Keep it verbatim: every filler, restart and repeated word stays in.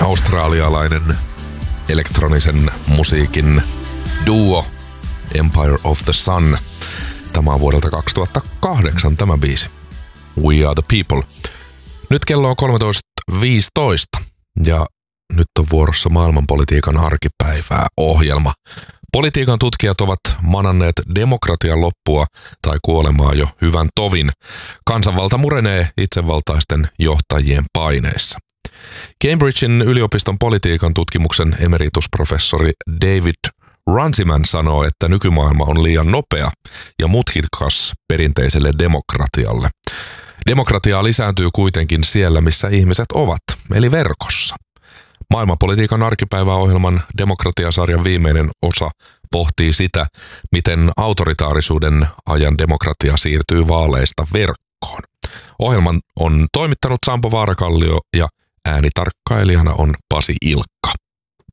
australialainen elektronisen musiikin duo Empire of the Sun. Tämä on vuodelta kaksituhattakahdeksan tämä biisi. We are the people. Nyt kello on kolmetoista viisitoista ja nyt on vuorossa maailmanpolitiikan arkipäivää ohjelma. Politiikan tutkijat ovat mananneet demokratian loppua tai kuolemaa jo hyvän tovin. Kansanvalta murenee itsevaltaisten johtajien paineissa. Cambridgein yliopiston politiikan tutkimuksen emeritusprofessori David Runciman sanoo, että nykymaailma on liian nopea ja mutkikas perinteiselle demokratialle. Demokratia lisääntyy kuitenkin siellä, missä ihmiset ovat, eli verkossa. Maailmanpolitiikan arkipäiväohjelman demokratiasarjan viimeinen osa pohtii sitä, miten autoritaarisuuden ajan demokratia siirtyy vaaleista verkkoon. Ohjelman on toimittanut Sampo Vaarakallio ja äänitarkkailijana on Pasi Ilkka.